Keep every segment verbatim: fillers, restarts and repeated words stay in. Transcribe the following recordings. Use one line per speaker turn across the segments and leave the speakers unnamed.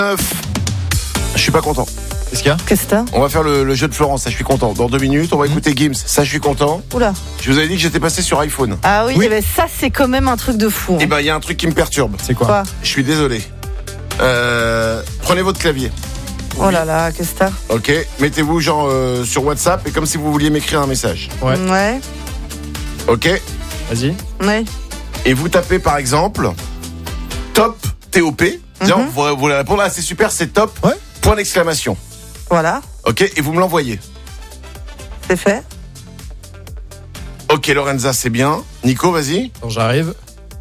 Je suis pas content.
Qu'est-ce qu'il y a ?
Qu'est-ce que t'as ?
On va faire le, le jeu de Florence, ça je suis content. Dans deux minutes, on va écouter Gims, ça je suis content.
Oula.
Je vous avais dit que j'étais passé sur iPhone.
Ah oui,
Oui.
eh ben ça c'est quand même un truc de fou.
Et
Hein.
ben il y a un truc qui me perturbe.
C'est quoi ?
Quoi ?
Je suis désolé. Euh, prenez votre clavier.
Oh là là, qu'est-ce que t'as ?
Ok, mettez-vous genre euh, sur WhatsApp et comme si vous vouliez m'écrire un message.
Ouais.
Ouais.
Ok.
Vas-y.
Ouais.
Et vous tapez par exemple top T O P. Genre,
Mhm.
vous, vous voulez répondre là, c'est super, c'est top.
Ouais.
Point d'exclamation.
Voilà,
Ok, et vous me l'envoyez.
c'est fait.
Ok, Lorenza, c'est bien. Nico, vas-y.
Attends, j'arrive.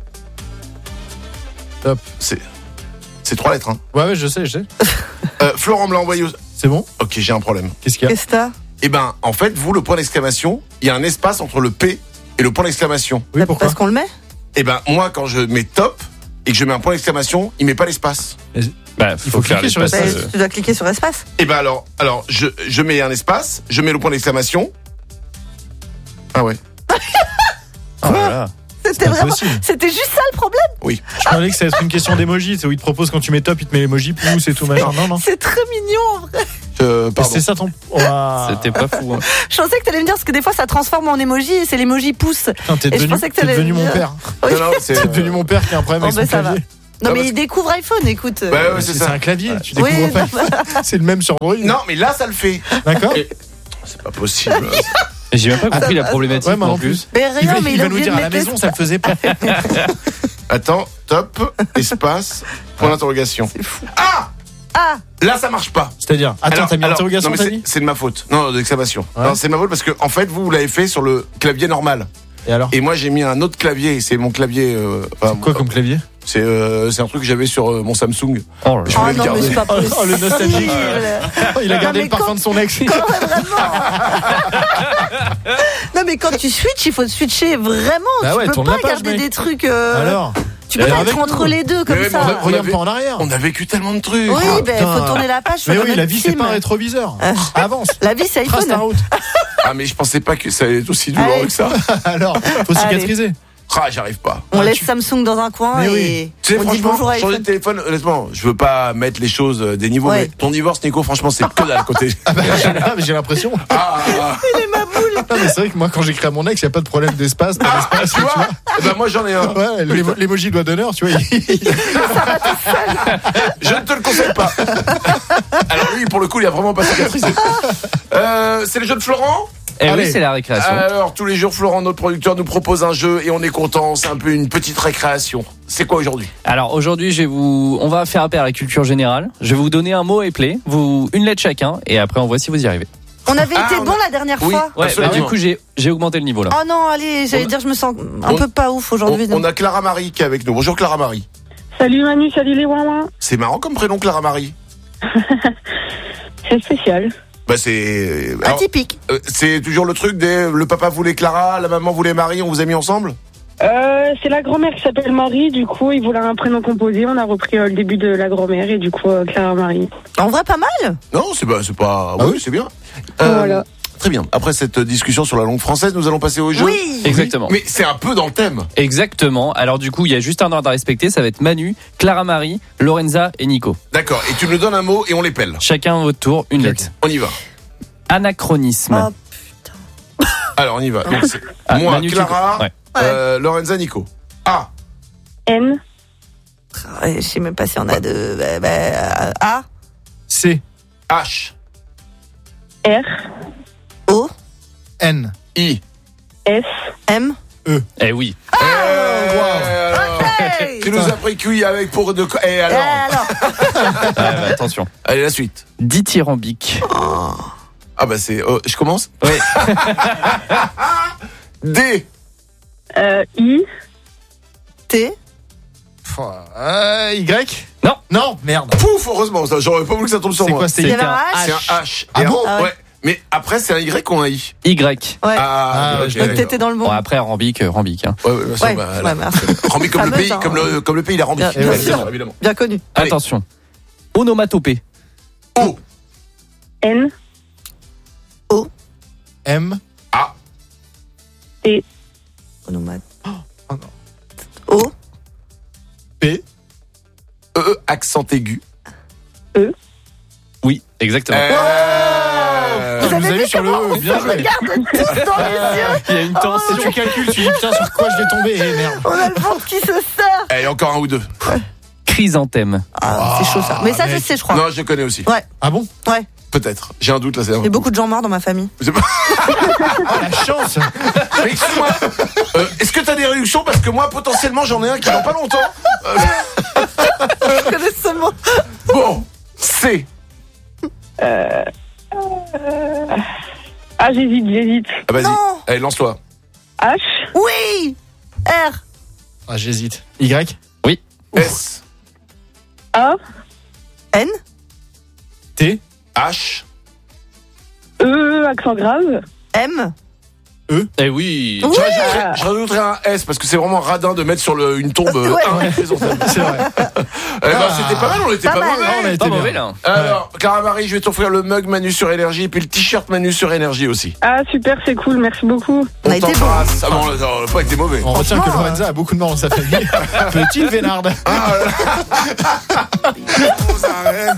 Top.
C'est c'est trois lettres. Hein.
Ouais, ouais, je sais, je sais.
Euh, Florent me l'a envoyé. Au...
C'est bon ?
Ok, j'ai un problème.
Qu'est-ce qu'il y a ?
Qu'est-ce que t'as ?
Eh ben, en fait, vous, le point d'exclamation, il y a un espace entre le P et le point d'exclamation.
Oui, pourquoi ?
Parce qu'on le met ?
Eh ben, moi, quand je mets top et que je mets un point d'exclamation, il met pas l'espace.
Bah,
Il faut cliquer sur
Bah,
l'espace.
euh,
Tu dois cliquer sur espace.
Eh ben alors, alors je, je mets un espace, je mets le point d'exclamation. Ah ouais.
Oh là là.
C'était
pas
vraiment.
possible.
C'était juste ça le problème.
Oui.
Je croyais que ça allait être une question d'emoji. C'est où il te propose quand tu mets top, il te met l'emoji pouce et tout machin. Non, non.
C'est très mignon en vrai.
Euh, pardon.
C'est ça ton. Ouah.
C'était pas fou. Hein.
Je pensais que t'allais me dire parce que des fois ça transforme en emoji et c'est l'emoji pouce.
Putain, t'es
Et je
devenu,
pensais que
t'es
t'allais
devenu mon
dire-
père.
Oui.
Non, non, c'est,
T'es devenu mon père qui a un problème
Oh,
avec
bah,
son
ça va.
clavier.
Non
Non,
mais
parce
il découvre iPhone, écoute.
Bah ouais, c'est
C'est
ça.
un clavier, tu
Oui,
découvres pas.
non,
C'est le même sur Android.
Non, mais là, ça le fait.
D'accord.
Et- C'est pas possible.
Et j'ai même pas compris la
va,
problématique
Ouais, moi
en
non
plus.
Mais
Il va,
rien, mais
il
il
va
a
nous
oublié
dire
de
à la
mettre
maison, ça le faisait pas.
Attends, top, espace, point d'interrogation.
C'est fou.
Ah
Ah,
Là, ça marche pas.
C'est-à-dire, attends,
Alors-
t'as mis
alors,
l'interrogation,
non, mais
t'as
c'est,
mis
c'est de ma faute. Non, d'exclamation.
Ouais.
Non, c'est de ma faute parce que, en fait, vous, vous l'avez fait sur le clavier normal.
Et alors
Et moi, j'ai mis un autre clavier. C'est mon clavier. Euh, enfin,
Quoi comme clavier ?
c'est, euh, c'est un truc que j'avais sur euh, mon Samsung.
Oh là
Je
là.
voulais
oh
le
non,
garder.
mais c'est pas
Oh,
possible.
oh, le nostalgique. Oh, il a
Non,
gardé
mais
le parfum
quand-
de son ex.
Quand- vraiment. Non mais quand tu switches, il faut switcher vraiment.
Bah ouais,
tu peux
tourne
pas
la page,
garder
mec.
des trucs. euh,
Alors
Tu peux
Alors
pas
avec
être entre
nous.
les deux comme
Mais
ça.
bon,
Re- Regarde
avait-
pas en arrière.
On a vécu tellement de trucs.
Oui,
Ah,
ben
putain.
faut tourner la page.
Mais
sur
oui,
notre
la vie, c'est
team.
pas un rétroviseur.
Euh.
Avance.
La vie, c'est
Trace ta
iPhone.
route.
Ah, mais je pensais pas que ça allait être aussi douloureux
Allez.
que ça.
Alors, faut
Allez.
cicatriser.
Ah, j'arrive pas.
On
Ah,
laisse
tu-
Samsung dans un coin
Mais oui.
et
Tu sais,
on dit
franchement,
bonjour à
changer de
iPhone.
téléphone, honnêtement, je veux pas mettre les choses euh, des niveaux,
Ouais.
mais ton divorce, Nico, franchement, c'est que dalle à côté.
Ah bah, j'ai, ah, mais j'ai l'impression.
Ah, ah,
Non, mais c'est vrai que moi, quand j'écris à mon ex, il n'y a pas de problème d'espace. Pas d'espace,
tu vois Eh ben, moi, j'en ai un.
Ouais, l'émo- l'émoji doigt d'honneur, tu vois. il-
Je ne te le conseille pas. Alors lui, pour le coup, il a vraiment pas cicatrisé. Euh, c'est le jeu de Florent.
Eh
Allez.
oui, c'est la récréation.
Alors, tous les jours, Florent, notre producteur, nous propose un jeu et on est content. C'est un peu une petite récréation. C'est quoi aujourd'hui ?
Alors aujourd'hui, je vais vous, on va faire appel à la culture générale. Je vais vous donner un mot et play, vous une lettre chacun, et après on voit si vous y arrivez.
On avait
Ah,
été
on
bon
a-
la dernière
Oui.
fois.
Ouais, bah,
Absolument.
du coup j'ai, j'ai augmenté le niveau là.
Oh non, allez, j'allais
On-
dire, je me sens un
on-
peu pas ouf
on,
aujourd'hui.
on a Clara Marie qui est avec nous. Bonjour Clara Marie.
Salut Manu, salut les Wawa.
C'est marrant comme prénom Clara Marie.
C'est spécial.
Bah c'est. alors,
Atypique.
euh, c'est toujours le truc des. Le papa voulait Clara, la maman voulait Marie, on vous a mis ensemble ?
Euh, c'est la grand-mère qui s'appelle Marie, du coup, il voulait un prénom composé. On a repris euh, le début de la grand-mère et du coup, euh, Clara Marie.
En vrai, pas mal.
Non, c'est pas. C'est pas...
Ah
oui,
oui
c'est bien. Euh,
Voilà.
Très bien. Après cette discussion sur la langue française, nous allons passer au jeu.
Oui.
Exactement.
Mais c'est un peu dans le thème.
Exactement. Alors du coup, il y a juste un ordre à respecter. Ça va être Manu, Clara Marie, Lorenza et Nico.
D'accord. Et tu nous donnes un mot et on les pèle.
Chacun à votre tour, une lettre.
On y va.
Anachronisme.
Oh,
Alors on y va. Donc, c'est
Ah,
moi,
Manu, tu-
Clara,
ouais.
euh, Lorenza, Nico. A.
N,
ouais, je sais même pas si on a de. Bah, bah, euh, A,
C,
H.
R,
O,
N.
I.
S,
M.
Eh oui.
Eh, alors,
Hey.
Tu nous as pris cuit avec pour de. Et
Eh,
alors
alors.
Ah, bah, attention.
Allez, la suite.
Dithyrambique.
Ah bah c'est. oh, je commence
Oui.
D.
euh, I,
T.
Pff, euh, y.
Non.
Non, merde.
Pouf, heureusement, ça, j'aurais pas voulu que ça tombe sur
C'est
moi.
quoi, c'était
Il y
C'était
avait un
un
H.
C'est un H.
Ah
Et
bon
un-
Ah ouais.
ouais. Mais après, c'est un Y ou un I
Y.
Ouais.
Ah,
Ah,
ok,
je-
Donc
d'accord.
t'étais dans le bon.
Bon après Rambic, euh, Rambic. Hein.
Ouais, ouais, bien sûr,
Ouais,
bah,
ouais,
là.
merci.
Rempli comme le
Fameuse,
pays,
hein.
comme le, comme le pays, il a rempli.
Bien- bien sûr.
évidemment.
Bien connu.
Allez.
Attention. Onomatopée.
O.
N,
M.
A.
T,
Onomate.
Oh non.
O.
P.
E. Accent aigu.
Oui, exactement.
Euh,
Vous
Je
avez
vous ai
vu
vu sur le
comment
E, bien
on se
joué.
regarde tous dans les yeux.
Il y a une tension.
Si tu calcules, tu dis putain sur quoi je vais tomber, eh merde.
On a le ventre qui se serre.
Allez, encore un ou deux.
Chrysanthème.
Ah, c'est chaud ça. Mais ça, je
mec.
sais, je crois.
Non, je connais aussi.
Ouais,
Ah bon?
ouais.
Peut-être. J'ai un doute là. C'est un...
Il y a beaucoup de gens morts dans ma famille.
C'est pas-
Oh la chance.
Mais excuse-moi. Euh, Est-ce que t'as des réductions parce que moi potentiellement j'en ai un qui dans pas longtemps. Euh,
Je connais ce mot.
bon, c'est.
Euh... Ah, j'hésite, j'hésite.
Ah, vas-y.
Non.
Allez, lance-toi.
H.
Oui. R.
Ah j'hésite. Y.
S.
A.
N.
T.
H.
E. Accent grave.
M.
Eh oui.
Oui.
Tu vois, je, je rajouterais un S parce que c'est vraiment radin de mettre sur le, une tombe euh,
Ouais.
un chrysanthème.
C'est vrai.
Eh ben, c'était pas mal, on était
Pas
pas,
mal.
mauvais.
Ah, on a été
Pas
bien.
mauvais là.
Alors, Caramari, je vais t'offrir le mug Manu sur Énergie et puis le t-shirt Manu sur Énergie aussi.
Ah, super, c'est cool, merci beaucoup.
On a été
t'embrasse. Ah bon, on n'a pas été mauvais.
On retient que
Franchement,
Lorenza a beaucoup de morts dans sa famille. Petite vénarde.
Ah, là. Ça arrête.